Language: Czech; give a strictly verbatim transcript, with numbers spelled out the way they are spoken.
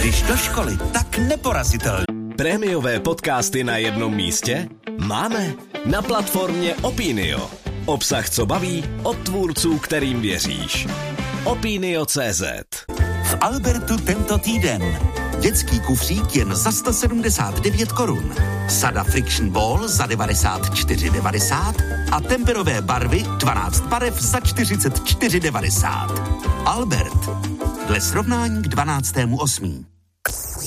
Když do školy, tak neporazitelný. Prémiové podcasty na jednom místě? Máme na platformě Opinio. Obsah, co baví, od tvůrců, kterým věříš. Opinio tečka cé zet. V Albertu tento týden. Dětský kufřík jen za sto sedmdesát devět korun. Sada Friction Ball za devadesát čtyři devadesát a temperové barvy dvanáct barev za čtyřicet čtyři devadesát. Albert. Dle srovnání k dvanáctému osmého